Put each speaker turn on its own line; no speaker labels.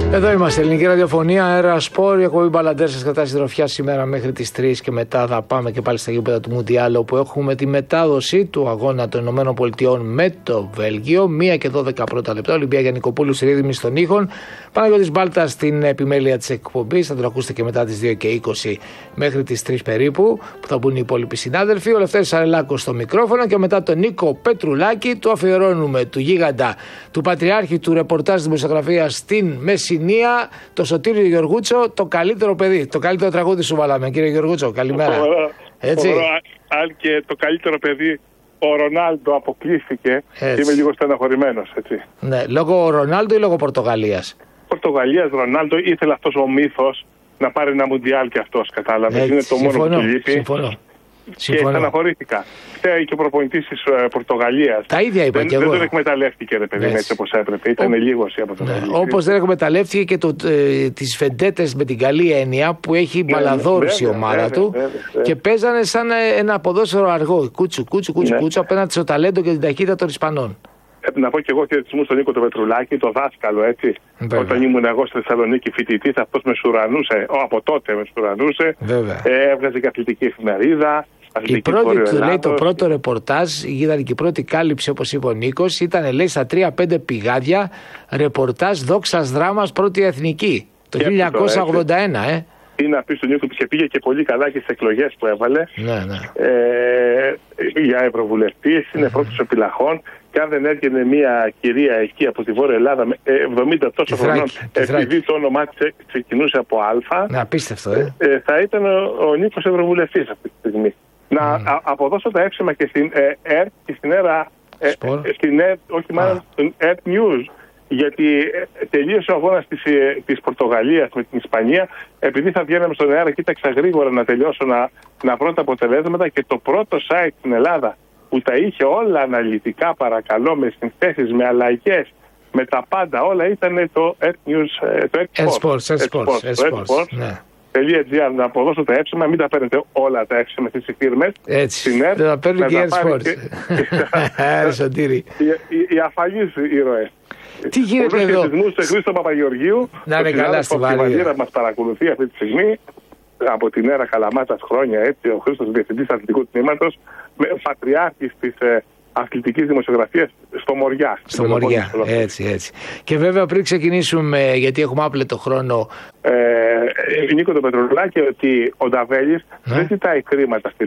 Εδώ είμαστε, Ελληνική Ραδιοφωνία, Αέρα Σπορ. Η εκπομπή Μπαλαντέρ σας κρατάει συντροφιά σήμερα μέχρι τις 3 και μετά θα πάμε και πάλι στα γήπεδα του Μουντιάλ, όπου έχουμε τη μετάδοση του αγώνα των ΗΠΑ με το Βέλγιο. 1 και 12 πρώτα λεπτά. Ολυμπία Γιαννικοπούλου στη ρύθμιση των ήχων. Παναγιώτης Μπάλτας στην επιμέλεια της εκπομπής. Θα τον ακούσετε και μετά τις 2 και 20 μέχρι τις 3 περίπου, που θα μπουν οι υπόλοιποι συνάδελφοι. Ο Λευτέρης Αρελάκος στο μικρόφωνο και μετά τον Νίκο Πετρουλάκη. Του αφιερώνουμε του γίγαντα, του πατριάρχη του ρεπορτάζ δημοσιογραφίας στην Μεσσηνία, το Σωτήριο Γεωργούτσο, το καλύτερο παιδί. Το καλύτερο τραγούδι σου βάλαμε, κύριε Γεωργούτσο. Καλημέρα. Έτσι.
Αν και το καλύτερο παιδί, ο Ρονάλντο, αποκλείστηκε. Είμαι λίγο στεναχωρημένος, έτσι.
Ναι, λόγω Ρονάλντο ή λόγω Πορτογαλίας?
Πορτογαλίας, Ρονάλντο, ήθελε αυτός ο μύθος να πάρει ένα Μουντιάλ και αυτός, κατάλαβε. Είναι το μόνο που του λείπει.
Συμφωνώ.
Και στεναχωρήθηκα. Φταίει και ο προπονητής της Πορτογαλίας.
Τα ίδια είπα και εγώ.
Δεν τον εκμεταλλεύτηκε, ρε παιδί, έτσι όπως έπρεπε. Ήταν λίγος η αποτελεσματική.
Όπως δεν εκμεταλλεύτηκε και τις φεντέτες με την καλή έννοια που έχει μπαλαδόρους η ομάδα του και παίζανε σαν ένα ποδόσφαιρο αργό. Κούτσου απέναντι στο ταλέντο και την ταχύτητα των Ισπανών.
Να πω και εγώ χαιρετισμού στον Νίκο τον Πετρουλάκη, το δάσκαλο, έτσι. Βέβαια. Όταν ήμουν εγώ στη Θεσσαλονίκη φοιτητής, αυτός με σουρανούσε, από τότε με σουρανούσε. Έβγαζε και αθλητική εφημερίδα.
Το πρώτο ρεπορτάζ, ήταν και η πρώτη κάλυψη, όπως είπε ο Νίκος, ήταν, λέει, στα 3-5 πηγάδια ρεπορτάζ δόξας δράμας πρώτη εθνική. Το 1981,
Είναι να πει στον Νίκο που πήγε και πολύ καλά και στις εκλογές που έβαλε. Για ευρωβουλευτής, είναι πρώτος επιλαχών. Και αν δεν έρχεται μια κυρία εκεί από τη Βόρεια Ελλάδα με 70 τόσο χρονών, επειδή το όνομά της ξεκινούσε από Α,
απίστευτο,
θα ήταν ο Νίκος ευρωβουλευτής αυτή τη στιγμή. Να αποδώσω τα εύσημα και στην ΕΡΤ και στην ΕΡΑ, στην ΕΡΤ News, γιατί τελείωσε ο αγώνας της Πορτογαλίας με την Ισπανία. Επειδή θα βγαίναμε στον αέρα, κοίταξα γρήγορα να τελειώσω να βρω τα αποτελέσματα και το πρώτο site στην Ελλάδα που τα είχε όλα αναλυτικά, παρακαλώ, με συνθέσεις, με αλλαγές, με τα πάντα, όλα ήταν το Sports. Να αποδώσω τα έψημα, μην τα παίρνετε όλα τα έψημα στις φίρμες.
Έτσι, δεν τα παίρνει και η Sports.
Οι αφαλείς ήρωες.
Τι γίνεται εδώ?
Σε Χρήστο Παπαγεωργίου,
να είναι καλά στη Βαλίδα.
Μας παρακολουθεί αυτή τη στιγμή από την ΕΡΑ Καλαμάτας χρόνια, έτσι, ο Χρήστος διευθυντής αθλητικού τμήματος, πατριάρχης της αθλητικής δημοσιογραφίας στο Μοριά.
Στο Μοριά, έτσι. Και βέβαια πριν ξεκινήσουμε, γιατί έχουμε άπλετο χρόνο,
Νίκο τον Πετρουλάκη, ότι ο Νταβέλης δεν ζητάει χρήματα